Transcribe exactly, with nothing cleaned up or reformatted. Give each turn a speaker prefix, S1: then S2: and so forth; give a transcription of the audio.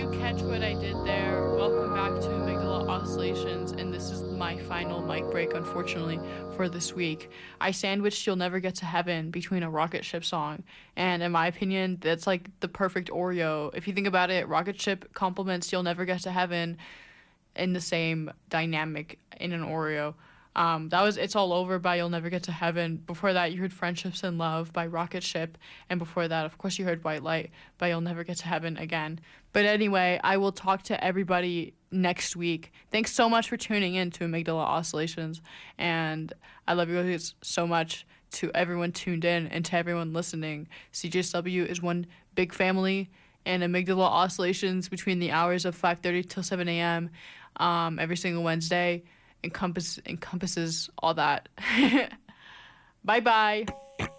S1: you catch what I did there, welcome back to Amygdala Oscillations, and this is my final mic break, unfortunately, for this week. I sandwiched You'll Never Get to Heaven between a Rocket Ship song, and in my opinion, that's like the perfect Oreo. If you think about it, Rocket Ship complements You'll Never Get to Heaven in the same dynamic in an Oreo. Um, that was It's All Over by You'll Never Get to Heaven. Before that, you heard Friendships in Love by Rocket Ship. And before that, of course, you heard White Light by You'll Never Get to Heaven again. But anyway, I will talk to everybody next week. Thanks so much for tuning in to Amygdala Oscillations. And I love you guys so much, to everyone tuned in and to everyone listening. C J S W is one big family, and Amygdala Oscillations between the hours of five thirty till seven a.m. Um, every single Wednesday encompass encompasses all that. Bye bye.